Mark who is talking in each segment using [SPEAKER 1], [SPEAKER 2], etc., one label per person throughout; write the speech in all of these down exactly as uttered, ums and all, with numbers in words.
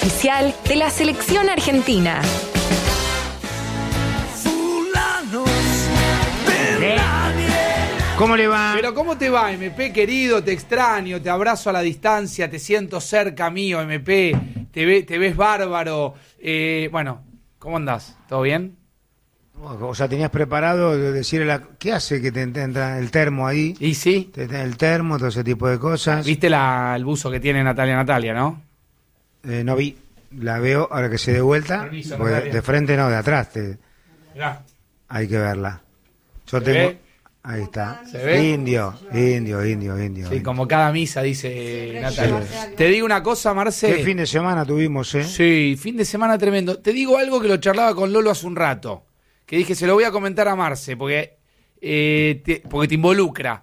[SPEAKER 1] oficial de la selección argentina.
[SPEAKER 2] ¿Cómo le va?
[SPEAKER 3] Pero ¿cómo te va, M P querido? Te extraño, te abrazo a la distancia, te siento cerca mío, M P. Te, ve, te ves bárbaro. Eh, bueno, ¿cómo andás? ¿Todo bien?
[SPEAKER 2] O sea, tenías preparado decirle a la... ¿Qué hace que te entra el termo ahí?
[SPEAKER 3] ¿Y sí?
[SPEAKER 2] Te, te, el termo, todo ese tipo de cosas.
[SPEAKER 3] ¿Viste la, el buzo que tiene Natalia Natalia, no?
[SPEAKER 2] Eh, no vi. La veo ahora que se dé vuelta.
[SPEAKER 3] Permiso,
[SPEAKER 2] De, de frente no, de atrás. Te...
[SPEAKER 3] Mirá.
[SPEAKER 2] Hay que verla. Yo
[SPEAKER 3] ¿Se
[SPEAKER 2] tengo...
[SPEAKER 3] ve?
[SPEAKER 2] Ahí está.
[SPEAKER 3] ¿Se ve?
[SPEAKER 2] Indio, indio, indio, indio.
[SPEAKER 3] Sí,
[SPEAKER 2] indio.
[SPEAKER 3] como cada misa, dice Natalia. Te digo una cosa, Marce.
[SPEAKER 2] Qué fin de semana tuvimos, ¿eh?
[SPEAKER 3] Sí, fin de semana tremendo. Te digo algo que lo charlaba con Lolo hace un rato. Que dije, se lo voy a comentar a Marce, porque, eh, te, porque te involucra.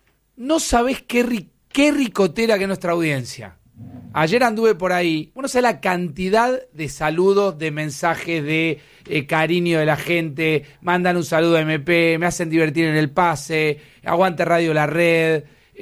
[SPEAKER 3] No sabés qué, ri, qué ricotera que es nuestra audiencia. Ayer anduve por ahí. Bueno, sabés la cantidad de saludos, de mensajes, de eh, cariño de la gente. Mandan un saludo a M P, me hacen divertir en el pase. Aguante Radio La Red.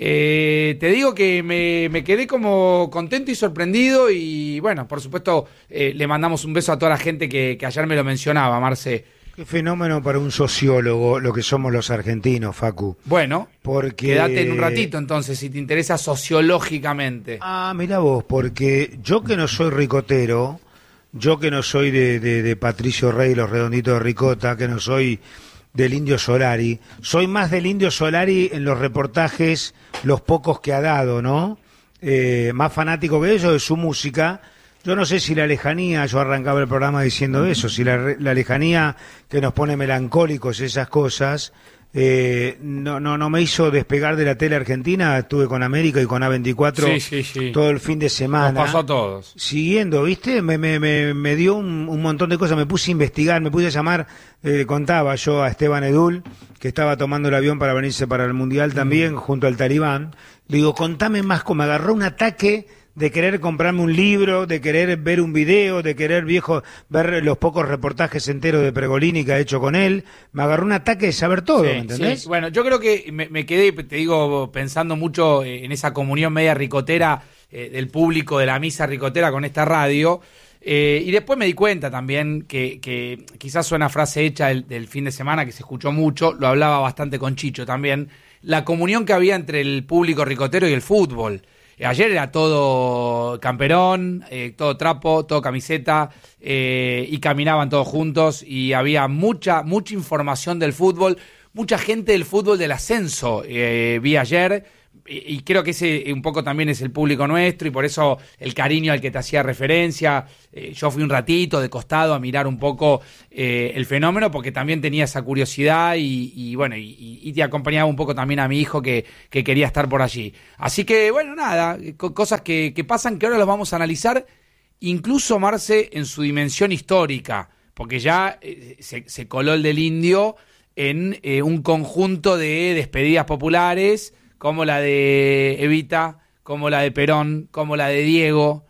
[SPEAKER 3] Eh, te digo que me, me quedé como contento y sorprendido. Y bueno, por supuesto, eh, le mandamos un beso a toda la gente que, que ayer me lo mencionaba, Marce.
[SPEAKER 2] Qué fenómeno para un sociólogo lo que somos los argentinos, Facu.
[SPEAKER 3] Bueno,
[SPEAKER 2] porque...
[SPEAKER 3] quédate en un ratito entonces, si te interesa sociológicamente.
[SPEAKER 2] Ah, mira vos, porque yo que no soy ricotero, yo que no soy de, de, de Patricio Rey, los redonditos de ricota, que no soy del Indio Solari, soy más del Indio Solari en los reportajes, los pocos que ha dado, ¿no? Eh, más fanático que ellos de su música. Yo no sé si la lejanía, yo arrancaba el programa diciendo eso, si la, la lejanía que nos pone melancólicos y esas cosas, eh, no, no, no me hizo despegar de la tele argentina. Estuve con América y con A veinticuatro
[SPEAKER 3] sí, sí, sí.
[SPEAKER 2] todo el fin de semana.
[SPEAKER 3] Nos pasó a todos.
[SPEAKER 2] Siguiendo, ¿viste? Me, me, me, me dio un, un montón de cosas, me puse a investigar, me puse a llamar, eh, contaba yo a Esteban Edul, que estaba tomando el avión para venirse para el Mundial también, mm. junto al Talibán. Le digo, contame más, como me agarró un ataque de querer comprarme un libro, de querer ver un video, de querer viejo ver los pocos reportajes enteros de Pregolini que ha hecho con él. Me agarró un ataque de saber todo,
[SPEAKER 3] sí,
[SPEAKER 2] ¿me entendés?
[SPEAKER 3] Sí. Bueno, yo creo que me, me quedé, te digo, pensando mucho en esa comunión media ricotera eh, del público de la misa ricotera con esta radio. Eh, y después me di cuenta también que, que quizás suena frase hecha del, del fin de semana, que se escuchó mucho, lo hablaba bastante con Chicho también, la comunión que había entre el público ricotero y el fútbol. Ayer era todo camperón, eh, todo trapo, todo camiseta, eh, y caminaban todos juntos y había mucha, mucha información del fútbol, mucha gente del fútbol del ascenso eh, vi ayer, y, y creo que ese un poco también es el público nuestro y por eso el cariño al que te hacía referencia. Eh, yo fui un ratito de costado a mirar un poco eh, el fenómeno porque también tenía esa curiosidad y, y bueno, y, y te acompañaba un poco también a mi hijo que, que quería estar por allí. Así que bueno, nada, co- cosas que, que pasan que ahora las vamos a analizar, incluso Marce en su dimensión histórica, porque ya eh, se, se coló el del Indio en eh, un conjunto de despedidas populares, como la de Evita, como la de Perón, como la de Diego,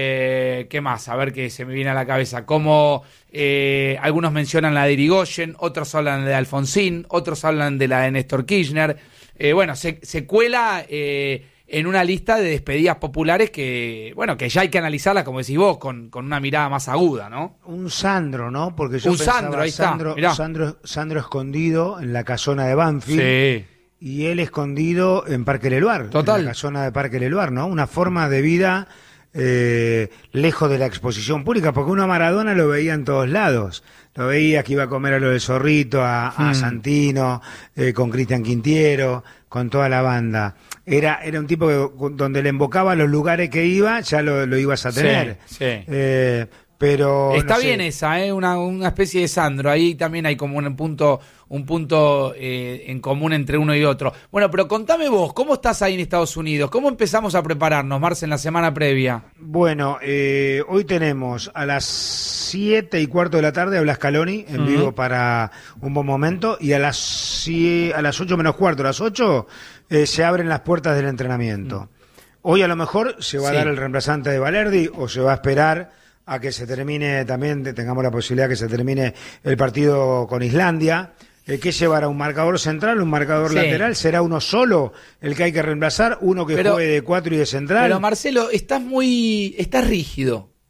[SPEAKER 3] eh, ¿qué más? A ver qué se me viene a la cabeza. Como eh, algunos mencionan la de Irigoyen, otros hablan de Alfonsín, otros hablan de la de Néstor Kirchner. Eh, bueno, se, se cuela eh, en una lista de despedidas populares que, bueno, que ya hay que analizarla, como decís vos, con, con una mirada más aguda, ¿no?
[SPEAKER 2] Un Sandro, ¿no? Porque yo
[SPEAKER 3] un
[SPEAKER 2] pensaba
[SPEAKER 3] Sandro, ahí
[SPEAKER 2] Sandro,
[SPEAKER 3] está.
[SPEAKER 2] Sandro, Sandro escondido en la casona de Banfield.
[SPEAKER 3] Sí.
[SPEAKER 2] Y él escondido en Parque Leluar,
[SPEAKER 3] Total.
[SPEAKER 2] en la casona de Parque Leluar, ¿no? Una forma de vida eh, lejos de la exposición pública, porque uno a Maradona lo veía en todos lados. Lo veía que iba a comer a lo del Zorrito, a, a hmm. Santino, eh, con Cristian Quintiero, con toda la banda. Era era un tipo que donde le embocaba los lugares que iba, ya lo, lo ibas a tener.
[SPEAKER 3] Sí, sí.
[SPEAKER 2] Eh, pero
[SPEAKER 3] está
[SPEAKER 2] no sé.
[SPEAKER 3] bien esa, ¿eh? una, una especie de Sandro. Ahí también hay como un punto, un punto eh, en común entre uno y otro. Bueno, pero contame vos, ¿cómo estás ahí en Estados Unidos? ¿Cómo empezamos a prepararnos, Marce, en la semana previa?
[SPEAKER 2] Bueno, eh, hoy tenemos a las siete y cuarto de la tarde habla Scaloni en uh-huh. vivo para Un Buen Momento, y a las sie- a las ocho menos cuarto, a las ocho eh, se abren las puertas del entrenamiento. Uh-huh. Hoy a lo mejor se va sí. a dar el reemplazante de Valerdi o se va a esperar a que se termine también, tengamos la posibilidad que se termine el partido con Islandia. Eh, ¿Qué llevará? ¿Un marcador central, un marcador sí. lateral? ¿Será uno solo el que hay que reemplazar? ¿Uno que pero, juegue de cuatro y de central?
[SPEAKER 3] Pero Marcelo, estás muy, estás rígido.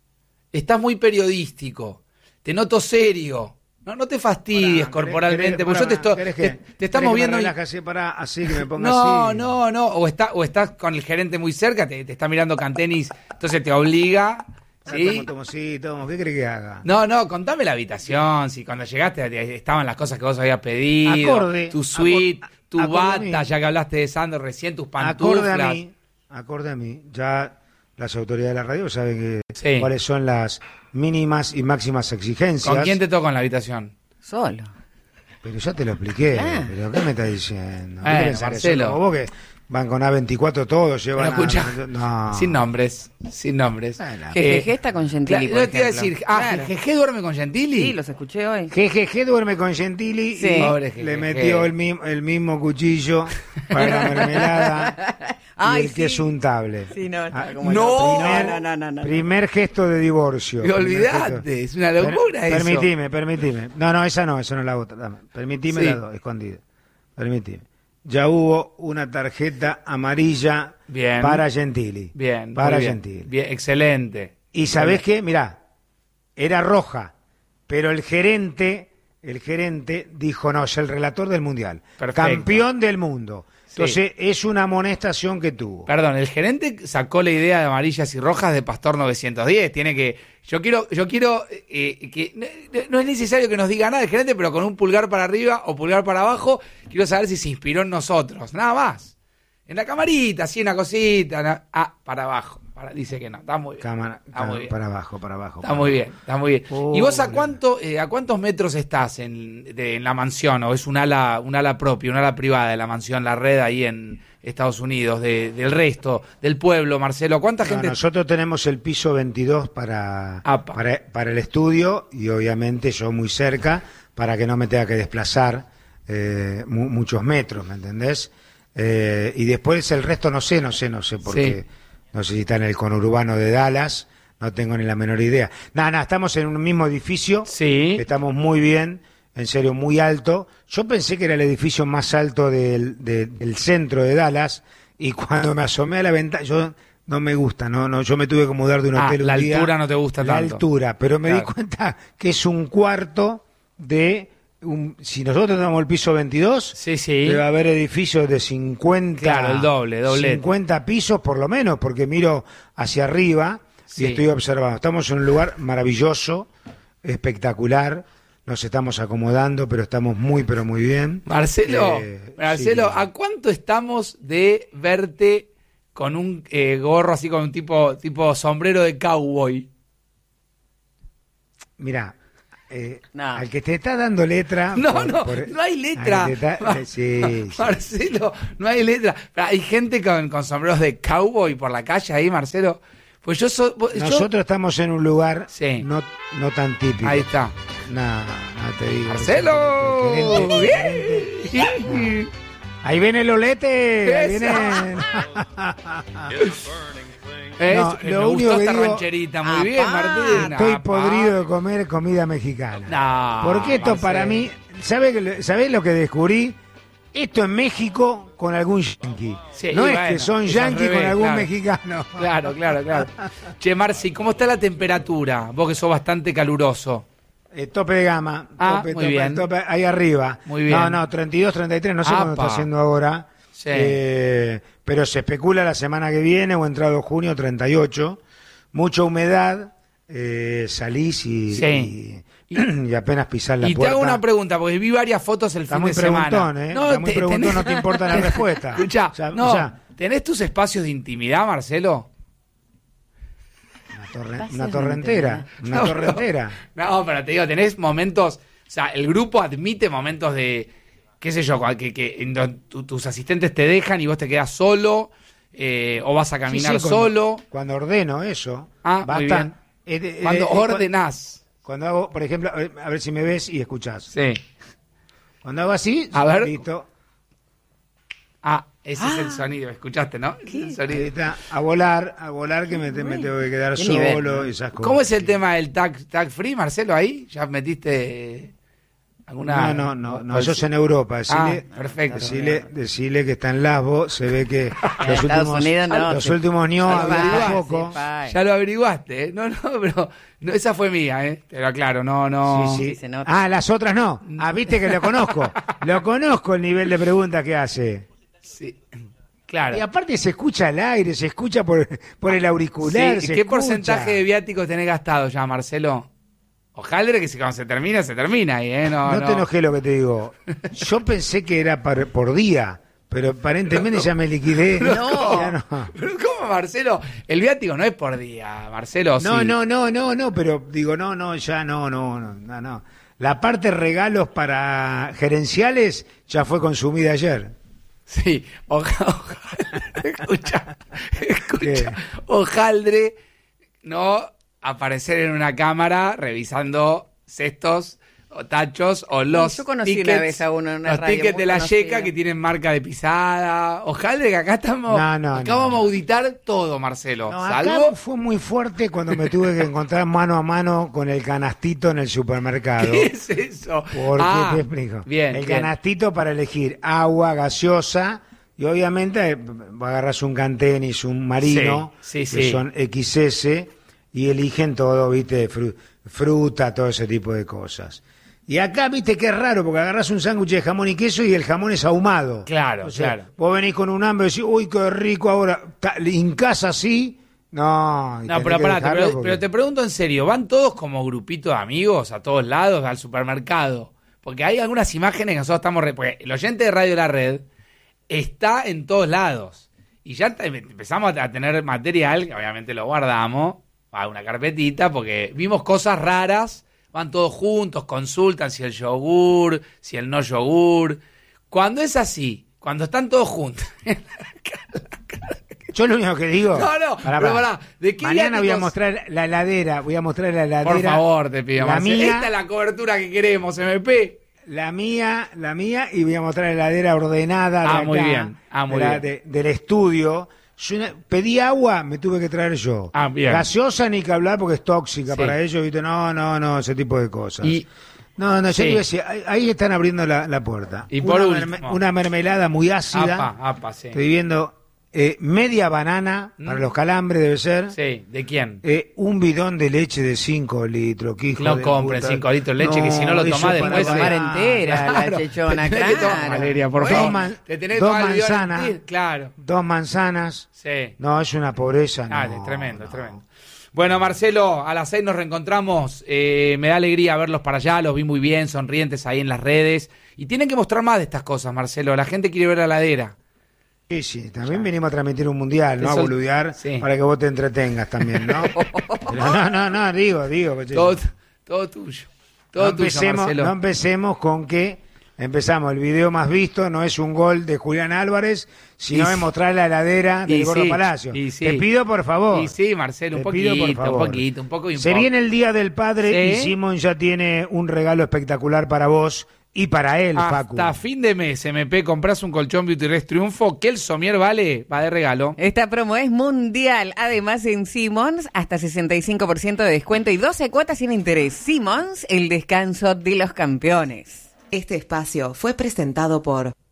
[SPEAKER 3] estás muy periodístico, te noto serio. No, no te fastidies
[SPEAKER 2] Pará,
[SPEAKER 3] corporalmente,
[SPEAKER 2] ¿querés-
[SPEAKER 3] porque yo te, esto-
[SPEAKER 2] querés
[SPEAKER 3] te,
[SPEAKER 2] que-
[SPEAKER 3] te
[SPEAKER 2] querés
[SPEAKER 3] estamos
[SPEAKER 2] que
[SPEAKER 3] viendo...
[SPEAKER 2] me
[SPEAKER 3] y-
[SPEAKER 2] relaje así, para, así que me ponga
[SPEAKER 3] No,
[SPEAKER 2] así?
[SPEAKER 3] no, no, o, está, o estás con el gerente muy cerca, te, te está mirando Cantenis, entonces te obliga...
[SPEAKER 2] Ahora
[SPEAKER 3] ¿sí?
[SPEAKER 2] Tomo, tomo, sí, tomo. ¿Qué crees que haga?
[SPEAKER 3] No, no, contame la habitación, si cuando llegaste te- estaban las cosas que vos habías pedido,
[SPEAKER 2] Acorde,
[SPEAKER 3] tu suite,
[SPEAKER 2] acor-
[SPEAKER 3] tu
[SPEAKER 2] acorde a
[SPEAKER 3] bata,
[SPEAKER 2] mí.
[SPEAKER 3] ya que hablaste de Sandro recién, tus
[SPEAKER 2] Acorde
[SPEAKER 3] pantuflas.
[SPEAKER 2] a mí, acorde a mí, ya las autoridades de la radio saben que
[SPEAKER 3] Sí.
[SPEAKER 2] cuáles son las mínimas y máximas exigencias.
[SPEAKER 3] ¿Con quién te tocó en la habitación?
[SPEAKER 4] Solo.
[SPEAKER 2] Pero ya te lo expliqué.
[SPEAKER 4] Ah.
[SPEAKER 2] ¿Pero qué me estás diciendo? ¿Qué
[SPEAKER 3] Bueno,
[SPEAKER 2] pensás que
[SPEAKER 3] Marcelo.
[SPEAKER 2] son como vos que van con A veinticuatro todos,
[SPEAKER 3] Pero
[SPEAKER 2] llevan
[SPEAKER 3] escucha,
[SPEAKER 2] a... No.
[SPEAKER 3] sin nombres, sin nombres.
[SPEAKER 2] Bueno.
[SPEAKER 4] Jejeje está con Gentili,
[SPEAKER 3] Claro,
[SPEAKER 4] por
[SPEAKER 3] yo te iba a
[SPEAKER 4] ejemplo.
[SPEAKER 3] decir, ah,
[SPEAKER 4] Claro.
[SPEAKER 3] Jeje duerme con Gentili.
[SPEAKER 4] Sí, los escuché hoy.
[SPEAKER 2] G G G duerme con Gentili
[SPEAKER 4] Sí.
[SPEAKER 2] y
[SPEAKER 3] Pobre
[SPEAKER 2] le
[SPEAKER 3] G G G.
[SPEAKER 2] metió el mismo, el mismo cuchillo para la mermelada
[SPEAKER 4] Ay,
[SPEAKER 2] y el
[SPEAKER 4] sí.
[SPEAKER 2] queso untable.
[SPEAKER 4] Sí, no, está
[SPEAKER 2] Ah,
[SPEAKER 4] como
[SPEAKER 3] no.
[SPEAKER 4] el otro.
[SPEAKER 2] Primer,
[SPEAKER 4] no, no, no, no, no.
[SPEAKER 2] primer gesto de divorcio.
[SPEAKER 3] Me
[SPEAKER 2] Primer
[SPEAKER 3] olvidate,
[SPEAKER 2] gesto.
[SPEAKER 3] es una locura
[SPEAKER 2] Per-
[SPEAKER 3] eso.
[SPEAKER 2] Permitime, permitime. No, no, esa no, esa no es la otra. Dame. Permitime
[SPEAKER 3] Sí.
[SPEAKER 2] la dos, escondida. Permitime. Ya hubo una tarjeta amarilla
[SPEAKER 3] Bien.
[SPEAKER 2] para Gentili.
[SPEAKER 3] Bien,
[SPEAKER 2] Para
[SPEAKER 3] muy bien.
[SPEAKER 2] Gentili.
[SPEAKER 3] Bien, excelente.
[SPEAKER 2] Y ¿sabés qué? Mirá, era roja, pero el gerente, el gerente dijo, no, es el relator del Mundial.
[SPEAKER 3] Perfecto.
[SPEAKER 2] Campeón del mundo.
[SPEAKER 3] Sí.
[SPEAKER 2] Entonces, es una amonestación que tuvo.
[SPEAKER 3] Perdón, el gerente sacó la idea de amarillas y rojas de Pastor novecientos diez. Tiene que. Yo quiero, yo quiero eh, que. No, no es necesario que nos diga nada el gerente, pero con un pulgar para arriba o pulgar para abajo, quiero saber si se inspiró en nosotros. Nada más. En la camarita, así una cosita. na- Ah, para abajo. Para- dice que no. Está muy bien.
[SPEAKER 2] Cámara,
[SPEAKER 3] Está muy bien.
[SPEAKER 2] para abajo, para abajo.
[SPEAKER 3] Está
[SPEAKER 2] para
[SPEAKER 3] muy
[SPEAKER 2] abajo.
[SPEAKER 3] bien, está muy bien.
[SPEAKER 2] Oh,
[SPEAKER 3] ¿Y vos a
[SPEAKER 2] la-
[SPEAKER 3] cuánto, eh, a cuántos metros estás en, de- en la mansión? ¿O es un ala, un ala propia, un ala privada de la mansión, la red ahí en Estados Unidos, de- del resto, del pueblo, Marcelo? ¿Cuánta
[SPEAKER 2] No,
[SPEAKER 3] gente?
[SPEAKER 2] nosotros tenemos el piso veintidós para,
[SPEAKER 3] Apa.
[SPEAKER 2] para, para el estudio y obviamente yo muy cerca para que no me tenga que desplazar eh, mu- muchos metros, ¿me entendés? Eh, y después el resto no sé, no sé, no sé, porque no sé si está en el conurbano de Dallas, no tengo ni la menor idea. Nada, nada, estamos en un mismo edificio,
[SPEAKER 3] Sí.
[SPEAKER 2] estamos muy bien, en serio, muy alto. Yo pensé que era el edificio más alto del, de- del centro de Dallas y cuando me asomé a la ventana, yo no me gusta, no, no, yo me tuve que mudar de un
[SPEAKER 3] Ah,
[SPEAKER 2] hotel un
[SPEAKER 3] la
[SPEAKER 2] día.
[SPEAKER 3] altura no te gusta
[SPEAKER 2] La
[SPEAKER 3] tanto.
[SPEAKER 2] altura, pero me
[SPEAKER 3] Claro.
[SPEAKER 2] di cuenta que es un cuarto de un, si nosotros tenemos el piso veintidós,
[SPEAKER 3] Sí, sí.
[SPEAKER 2] debe haber edificios de cincuenta,
[SPEAKER 3] Claro, el doble, doblete.
[SPEAKER 2] cincuenta pisos por lo menos, porque miro hacia arriba
[SPEAKER 3] Sí.
[SPEAKER 2] y estoy observando. Estamos en un lugar maravilloso, espectacular, nos estamos acomodando, pero estamos muy, pero muy bien.
[SPEAKER 3] Marcelo,
[SPEAKER 2] Eh,
[SPEAKER 3] Marcelo,
[SPEAKER 2] sí.
[SPEAKER 3] ¿a cuánto estamos de verte con un eh, gorro así, con un tipo, tipo sombrero de cowboy?
[SPEAKER 2] Mirá, eh,
[SPEAKER 4] No.
[SPEAKER 2] al que te está dando letra...
[SPEAKER 3] No,
[SPEAKER 2] por-
[SPEAKER 3] no,
[SPEAKER 2] por-
[SPEAKER 3] no hay
[SPEAKER 2] al
[SPEAKER 3] letra.
[SPEAKER 2] que te está-
[SPEAKER 3] Mar-
[SPEAKER 2] sí, sí.
[SPEAKER 3] Marcelo, no hay letra. Hay gente con, con sombreros de cowboy por la calle ahí, Marcelo. Pues yo soy. yo-
[SPEAKER 2] Nosotros estamos en un lugar
[SPEAKER 3] Sí.
[SPEAKER 2] no, no tan típico.
[SPEAKER 3] Ahí está.
[SPEAKER 2] No, no te digo.
[SPEAKER 3] Marcelo.
[SPEAKER 2] Gerente, gerente.
[SPEAKER 3] Bien.
[SPEAKER 2] Ahí viene el olete. Ahí
[SPEAKER 3] Eso.
[SPEAKER 2] viene.
[SPEAKER 3] Es-
[SPEAKER 2] No,
[SPEAKER 3] me
[SPEAKER 2] lo único
[SPEAKER 3] gustó
[SPEAKER 2] que
[SPEAKER 3] esta
[SPEAKER 2] digo-
[SPEAKER 3] rancherita. Muy
[SPEAKER 4] Apá.
[SPEAKER 3] bien, Martín.
[SPEAKER 2] Estoy
[SPEAKER 3] Apá.
[SPEAKER 2] podrido de comer comida mexicana.
[SPEAKER 3] No,
[SPEAKER 2] Porque esto
[SPEAKER 3] Marcelo.
[SPEAKER 2] para mí, ¿sabés ¿sabe lo que descubrí? Esto en México con algún yanqui.
[SPEAKER 3] Sí,
[SPEAKER 2] no
[SPEAKER 3] y
[SPEAKER 2] es
[SPEAKER 3] bueno,
[SPEAKER 2] que son
[SPEAKER 3] es al
[SPEAKER 2] yanqui con
[SPEAKER 3] revés,
[SPEAKER 2] algún
[SPEAKER 3] claro.
[SPEAKER 2] mexicano.
[SPEAKER 3] Claro, claro, claro. Che, Marci, ¿cómo está la temperatura? Vos que sos bastante caluroso.
[SPEAKER 2] Eh, tope de gama.
[SPEAKER 3] Ah,
[SPEAKER 2] tope,
[SPEAKER 3] muy
[SPEAKER 2] tope,
[SPEAKER 3] bien.
[SPEAKER 2] tope, ahí arriba.
[SPEAKER 3] Muy bien.
[SPEAKER 2] No, no, treinta y dos, treinta y tres, no sé cuándo
[SPEAKER 3] Apa.
[SPEAKER 2] está haciendo ahora.
[SPEAKER 3] Sí.
[SPEAKER 2] Eh, pero se especula la semana que viene o entrado junio, treinta y ocho. Mucha humedad. Eh, salís y,
[SPEAKER 3] Sí.
[SPEAKER 2] y, y apenas pisás la
[SPEAKER 3] Y te
[SPEAKER 2] puerta.
[SPEAKER 3] hago una pregunta, porque vi varias fotos el
[SPEAKER 2] Está
[SPEAKER 3] fin
[SPEAKER 2] muy
[SPEAKER 3] de semana.
[SPEAKER 2] preguntón, ¿eh? Está muy preguntón, no te importa la respuesta.
[SPEAKER 3] Escuchá,
[SPEAKER 2] O sea,
[SPEAKER 3] no,
[SPEAKER 2] o sea,
[SPEAKER 3] ¿tenés tus espacios de intimidad, Marcelo?
[SPEAKER 2] Una, torre-
[SPEAKER 4] Espacios
[SPEAKER 2] una
[SPEAKER 4] de
[SPEAKER 2] torrentera. Una
[SPEAKER 3] No, pero-
[SPEAKER 2] torrentera.
[SPEAKER 3] No, pero te digo, tenés momentos, o sea, el grupo admite momentos de, qué sé yo, que, que en donde tu- tus asistentes te dejan y vos te quedás solo, eh, o vas a caminar
[SPEAKER 2] Sí, sí, cuando-
[SPEAKER 3] solo.
[SPEAKER 2] Cuando ordeno eso,
[SPEAKER 3] Ah, muy bien.
[SPEAKER 2] eh, eh,
[SPEAKER 3] Cuando
[SPEAKER 2] eh, cu-
[SPEAKER 3] ordenás.
[SPEAKER 2] Cuando hago, por ejemplo, a ver, a ver si me ves y escuchás.
[SPEAKER 3] Sí.
[SPEAKER 2] Cuando hago así,
[SPEAKER 3] A ver.
[SPEAKER 2] listo.
[SPEAKER 3] Ah, ese es el
[SPEAKER 4] Ah.
[SPEAKER 3] sonido, ¿escuchaste, no? Ese es el
[SPEAKER 2] Ahí
[SPEAKER 3] sonido.
[SPEAKER 2] está, a volar, a volar que me, te- me tengo que quedar
[SPEAKER 4] Qué
[SPEAKER 2] solo
[SPEAKER 4] nivel.
[SPEAKER 2] y esas cosas.
[SPEAKER 3] ¿Cómo es el tema del tag, tag free, Marcelo, ahí? ¿Ya metiste ¿Alguna?
[SPEAKER 2] No, no, no, no, eso es en Europa. Decile,
[SPEAKER 3] Ah, perfecto.
[SPEAKER 2] Decile, decile que está en Lasbo, se ve que los
[SPEAKER 4] Estados
[SPEAKER 2] últimos,
[SPEAKER 4] Unidos no,
[SPEAKER 2] los
[SPEAKER 4] se-
[SPEAKER 2] últimos ño
[SPEAKER 3] Ah,
[SPEAKER 2] habían
[SPEAKER 3] va,
[SPEAKER 2] poco.
[SPEAKER 4] sepa.
[SPEAKER 3] Ya lo averiguaste, ¿eh? No, no, pero no, esa fue mía, ¿eh? Te lo aclaro, no, no.
[SPEAKER 2] Sí, sí.
[SPEAKER 4] Sí, se nota.
[SPEAKER 2] Ah, las otras no. Ah, viste que lo conozco. Lo conozco el nivel de preguntas que hace.
[SPEAKER 3] Sí. Claro.
[SPEAKER 2] Y aparte se escucha al aire, se escucha por, por el auricular.
[SPEAKER 3] Sí,
[SPEAKER 2] se
[SPEAKER 3] ¿qué
[SPEAKER 2] escucha.
[SPEAKER 3] porcentaje de viáticos tenés gastado ya, Marcelo? Ojalá que si cuando se termina, se termina ahí, ¿eh? No,
[SPEAKER 2] No,
[SPEAKER 3] no.
[SPEAKER 2] te enojé lo que te digo. Yo pensé que era par- por día, pero aparentemente ya me liquidé.
[SPEAKER 4] No.
[SPEAKER 2] Ya no.
[SPEAKER 3] Pero ¿cómo, Marcelo? El viático no es por día, Marcelo.
[SPEAKER 2] No,
[SPEAKER 3] sí.
[SPEAKER 2] no, no, no, no, pero digo, no, no, ya no, no, no, no, no. La parte regalos para gerenciales ya fue consumida ayer.
[SPEAKER 3] Sí, oja- ojalá. Escucha, escucha.
[SPEAKER 2] ¿Qué?
[SPEAKER 3] Hojaldre no aparecer en una cámara revisando cestos o tachos o los
[SPEAKER 4] yo conocí
[SPEAKER 3] tickets,
[SPEAKER 4] una vez a uno en una
[SPEAKER 3] los
[SPEAKER 4] radio
[SPEAKER 3] tickets
[SPEAKER 4] muy
[SPEAKER 3] de la
[SPEAKER 4] conocida.
[SPEAKER 3] yeca que tienen marca de pisada. Hojaldre que acá estamos,
[SPEAKER 2] No, no,
[SPEAKER 3] acá
[SPEAKER 2] no,
[SPEAKER 3] vamos
[SPEAKER 2] no.
[SPEAKER 3] a auditar todo, Marcelo.
[SPEAKER 2] No, acá
[SPEAKER 3] salvo
[SPEAKER 2] fue muy fuerte cuando me tuve que encontrar mano a mano con el canastito en el supermercado.
[SPEAKER 3] ¿qué es eso?
[SPEAKER 2] Porque
[SPEAKER 3] Ah,
[SPEAKER 2] te explico.
[SPEAKER 3] Bien,
[SPEAKER 2] el
[SPEAKER 3] bien.
[SPEAKER 2] canastito para elegir agua, gaseosa, y obviamente eh, agarras un Cantenis, un Marino,
[SPEAKER 3] Sí, sí,
[SPEAKER 2] que
[SPEAKER 3] sí.
[SPEAKER 2] son equis ese, y eligen todo, viste, fru- fruta, todo ese tipo de cosas. Y acá, viste que es raro, porque agarras un sándwich de jamón y queso y el jamón es ahumado.
[SPEAKER 3] Claro,
[SPEAKER 2] O sea,
[SPEAKER 3] claro.
[SPEAKER 2] vos venís con un hambre y decís, uy, qué rico ahora. Ta- En casa así, no. y
[SPEAKER 3] No,
[SPEAKER 2] tenés
[SPEAKER 3] pero
[SPEAKER 2] que
[SPEAKER 3] pará,
[SPEAKER 2] dejarlo
[SPEAKER 3] pero,
[SPEAKER 2] porque-
[SPEAKER 3] pero te pregunto en serio, ¿van todos como grupito de amigos a todos lados al supermercado? Porque hay algunas imágenes que nosotros estamos... Re... Porque el oyente de Radio La Red está en todos lados. Y ya te- empezamos a tener material, que obviamente lo guardamos, a una carpetita, porque vimos cosas raras, van todos juntos, consultan si el yogur, si el no yogur. Cuando es así, cuando están todos juntos...
[SPEAKER 2] Yo lo único que digo.
[SPEAKER 3] No, no,
[SPEAKER 2] Pará,
[SPEAKER 3] pero
[SPEAKER 2] pará.
[SPEAKER 3] pará, ¿de qué
[SPEAKER 2] Mañana voy a
[SPEAKER 3] viáticos?
[SPEAKER 2] mostrar la heladera. Voy a mostrar la heladera.
[SPEAKER 3] Por favor, te pido,
[SPEAKER 2] La
[SPEAKER 3] Marcelo.
[SPEAKER 2] mía,
[SPEAKER 3] Esta es la cobertura que queremos, M P.
[SPEAKER 2] la mía, la mía, y voy a mostrar la heladera ordenada. De
[SPEAKER 3] Ah,
[SPEAKER 2] acá,
[SPEAKER 3] muy bien. Ah, muy
[SPEAKER 2] de la-
[SPEAKER 3] bien.
[SPEAKER 2] de- del estudio. Yo una- pedí agua, me tuve que traer yo.
[SPEAKER 3] Ah, bien.
[SPEAKER 2] Gaseosa ni que hablar porque es tóxica
[SPEAKER 3] Sí.
[SPEAKER 2] para ellos, ¿viste? No, no, no, ese tipo de cosas.
[SPEAKER 3] Y-
[SPEAKER 2] No, no, yo
[SPEAKER 3] Sí.
[SPEAKER 2] te iba a decir, ahí, ahí están abriendo la, la puerta.
[SPEAKER 3] Y por
[SPEAKER 2] una,
[SPEAKER 3] último.
[SPEAKER 2] una mermelada muy ácida.
[SPEAKER 3] Apa, apa, sí.
[SPEAKER 2] Estoy viendo eh, media banana
[SPEAKER 3] Mm.
[SPEAKER 2] para los calambres, debe ser.
[SPEAKER 3] Sí, ¿de quién?
[SPEAKER 2] Eh, un bidón de leche de cinco litros. Que hijo
[SPEAKER 3] No
[SPEAKER 2] de
[SPEAKER 3] compren
[SPEAKER 2] puta.
[SPEAKER 3] cinco litros de leche, que si no lo
[SPEAKER 2] eso
[SPEAKER 3] tomás
[SPEAKER 2] para
[SPEAKER 3] después
[SPEAKER 4] se- tomar
[SPEAKER 2] bailar.
[SPEAKER 4] entera, la chechona,
[SPEAKER 3] Te tenés que tomar-
[SPEAKER 4] claro.
[SPEAKER 3] Valeria, por
[SPEAKER 2] Dos
[SPEAKER 3] favor.
[SPEAKER 2] man-
[SPEAKER 3] Te tenés que
[SPEAKER 2] dos
[SPEAKER 3] tomar el bidón
[SPEAKER 2] manzanas.
[SPEAKER 3] entero. Claro,
[SPEAKER 2] Dos manzanas.
[SPEAKER 3] sí.
[SPEAKER 2] No, es una pobreza.
[SPEAKER 3] Ah,
[SPEAKER 2] no,
[SPEAKER 3] es tremendo, es
[SPEAKER 2] no.
[SPEAKER 3] tremendo. Bueno, Marcelo, a las seis nos reencontramos. Eh, me da alegría verlos para allá, los vi muy bien, sonrientes ahí en las redes. Y tienen que mostrar más de estas cosas, Marcelo. La gente quiere ver la heladera.
[SPEAKER 2] Sí, sí, también venimos a transmitir un mundial, ¿no? A
[SPEAKER 3] Eso-
[SPEAKER 2] boludear
[SPEAKER 3] sí.
[SPEAKER 2] para que vos te entretengas también, ¿no? Pero no, no, no, digo, digo. pues,
[SPEAKER 3] Todo, todo tuyo. Todo
[SPEAKER 2] no,
[SPEAKER 3] tuyo,
[SPEAKER 2] empecemos,
[SPEAKER 3] Marcelo.
[SPEAKER 2] no empecemos con que empezamos, el video más visto no es un gol de Julián Álvarez, sino
[SPEAKER 3] Y
[SPEAKER 2] de
[SPEAKER 3] sí.
[SPEAKER 2] mostrar la heladera del
[SPEAKER 3] Y
[SPEAKER 2] Gordo
[SPEAKER 3] sí,
[SPEAKER 2] Palacio.
[SPEAKER 3] y sí.
[SPEAKER 2] Te pido, por favor.
[SPEAKER 3] Y sí, Marcelo, un
[SPEAKER 2] Te pido, por
[SPEAKER 3] poquito, un
[SPEAKER 2] favor.
[SPEAKER 3] poquito, un poco y un
[SPEAKER 2] Se
[SPEAKER 3] poco.
[SPEAKER 2] viene el Día del Padre
[SPEAKER 3] Sí.
[SPEAKER 2] y Simón ya tiene un regalo espectacular para vos y para él, Facu.
[SPEAKER 3] Hasta fin de mes, M P, compras un colchón Beauty Rest Triunfo, que el somier vale, va de regalo.
[SPEAKER 4] Esta promo es mundial. Además, en Simmons, hasta sesenta y cinco por ciento de descuento y doce cuotas sin interés. Simmons, el descanso de los campeones.
[SPEAKER 5] Este espacio fue presentado por